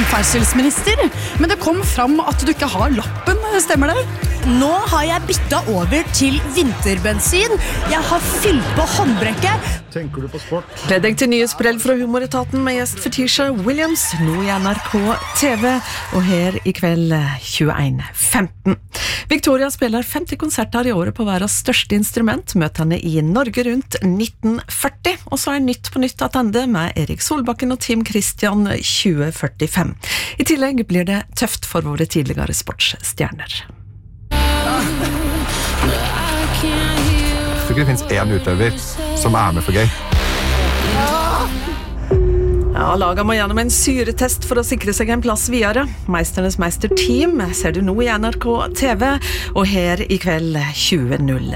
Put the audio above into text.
samferdselsminister, men det kom fram at du ikke har lappen, stemmer det? Nå har jeg byttet over til vinterbensin. Jeg har fylt på håndbrekket. Tenker du på sport? Gled deg til nye sprell fra Humoretaten med gjest Fetisha Williams, nå i NRK TV, og her i kveld 21.15. Victoria spiller 50 konserter i året på verdens største instrument, møter henne i Norge rundt 1940, og så Nytt på nytt attende med Erik Solbakken og Tim Christian 2045. I tillegg blir det tøft for våre tidligere sportsstjerner. Jeg tror ikke det finnes en utøver som med for gøy. Ja, laget må gjennom en syretest for å sikre seg en plass videre. Meisternes meisterteam ser du nå i NRK TV, og her i kveld 20.00.